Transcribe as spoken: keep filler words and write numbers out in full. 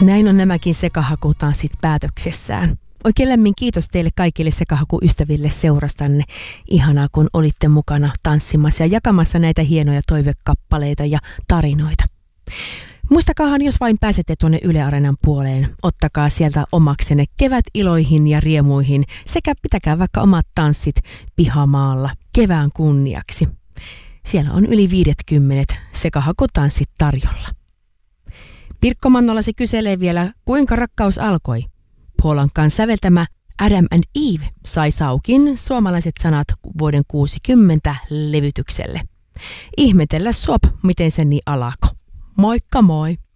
Näin on nämäkin sekahakutanssit päätöksessään. Oikein lämmin kiitos teille kaikille sekahakuystäville seurastanne. Ihanaa, kun olitte mukana tanssimassa ja jakamassa näitä hienoja toivekappaleita ja tarinoita. Muistakaahan, jos vain pääsette tuonne Yle Areenan puoleen, ottakaa sieltä omaksenne kevät iloihin ja riemuihin sekä pitäkää vaikka omat tanssit pihamaalla kevään kunniaksi. Siellä on yli viisikymmentä sekahakutanssit tarjolla. Pirkko Mannola se kyselee vielä, kuinka rakkaus alkoi. Polankan säveltämä Adam and Eve sai saukin suomalaiset sanat vuoden kuusikymmentä levytykselle. Ihmetellä sop, miten se niin alako. Moikka moi!